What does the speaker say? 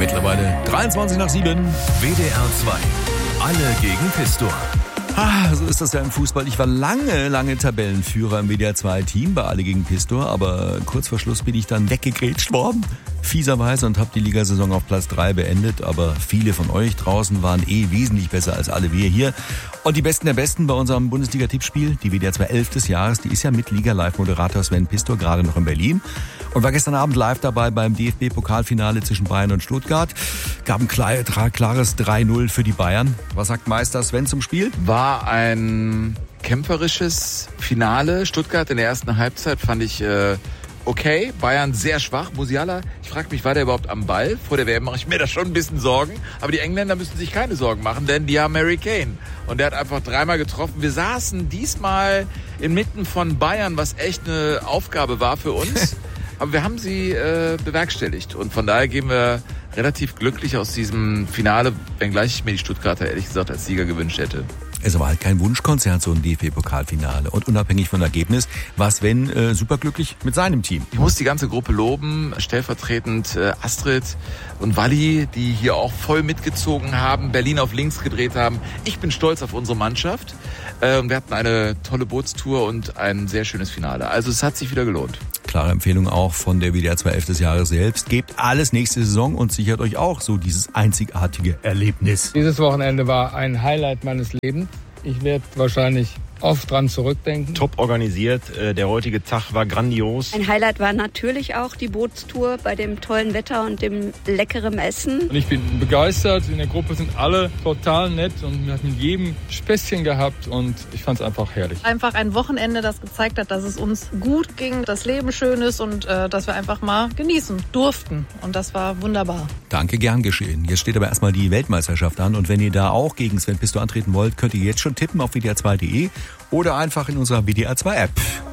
Mittlerweile 23:07. WDR 2. Alle gegen Pistor. So ist das ja im Fußball. Ich war lange Tabellenführer im WDR 2 Team bei Alle gegen Pistor, aber kurz vor Schluss bin ich dann weggegrätscht worden, fieserweise, und habe die Ligasaison auf Platz 3 beendet. Aber viele von euch draußen waren wesentlich besser als alle wir hier. Und die Besten der Besten bei unserem Bundesliga-Tippspiel, die WDR 2 11 des Jahres, die ist ja mit Liga-Live-Moderator Sven Pistor gerade noch in Berlin und war gestern Abend live dabei beim DFB-Pokalfinale zwischen Bayern und Stuttgart. Gab ein klares 3-0 für die Bayern. Was sagt Meister Sven zum Spiel? War ein kämpferisches Finale. Stuttgart in der ersten Halbzeit fand ich okay. Bayern sehr schwach. Musiala, ich frage mich, war der überhaupt am Ball? Vor der WM mache ich mir da schon ein bisschen Sorgen. Aber die Engländer müssen sich keine Sorgen machen, denn die haben Harry Kane. Und der hat einfach 3-mal getroffen. Wir saßen diesmal inmitten von Bayern, was echt eine Aufgabe war für uns. Aber wir haben sie bewerkstelligt. Und von daher gehen wir relativ glücklich aus diesem Finale, wenngleich ich mir die Stuttgarter ehrlich gesagt als Sieger gewünscht hätte. Es war halt kein Wunschkonzert, so ein DFB-Pokalfinale. Und unabhängig von Ergebnis war Sven superglücklich mit seinem Team. Ich muss die ganze Gruppe loben, stellvertretend Astrid und Walli, die hier auch voll mitgezogen haben, Berlin auf links gedreht haben. Ich bin stolz auf unsere Mannschaft. Wir hatten eine tolle Bootstour und ein sehr schönes Finale. Also es hat sich wieder gelohnt. Klare Empfehlung auch von der WDR 2 11 des Jahres selbst. Gebt alles nächste Saison und sichert euch auch so dieses einzigartige Erlebnis. Dieses Wochenende war ein Highlight meines Lebens. Ich werde wahrscheinlich oft dran zurückdenken. Top organisiert, der heutige Tag war grandios. Ein Highlight war natürlich auch die Bootstour bei dem tollen Wetter und dem leckeren Essen. Und ich bin begeistert, in der Gruppe sind alle total nett und wir hatten mit jedem Späßchen gehabt und ich fand es einfach herrlich. Einfach ein Wochenende, das gezeigt hat, dass es uns gut ging, das Leben schön ist und dass wir einfach mal genießen durften. Und das war wunderbar. Danke, gern geschehen. Jetzt steht aber erstmal die Weltmeisterschaft an und wenn ihr da auch gegen Sven Pistor antreten wollt, könnt ihr jetzt schon tippen auf wdr2.de oder einfach in unserer WDR 2 App.